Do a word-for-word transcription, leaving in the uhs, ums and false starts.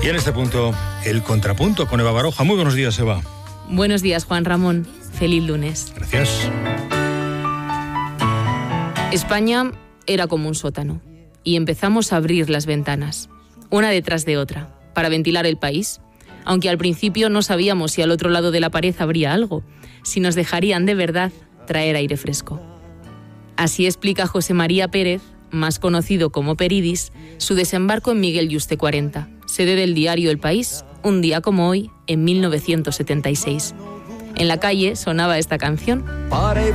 Y en este punto, el contrapunto con Eva Baroja. Muy buenos días, Eva. Buenos días, Juan Ramón. Feliz lunes. Gracias. España era como un sótano y empezamos a abrir las ventanas, una detrás de otra, para ventilar el país, aunque al principio no sabíamos si al otro lado de la pared habría algo, si nos dejarían de verdad traer aire fresco. Así explica José María Pérez, más conocido como Peridis, su desembarco en Miguel Yuste cuarenta, sede del diario El País, un día como hoy, en mil novecientos setenta y seis. En la calle sonaba esta canción. Para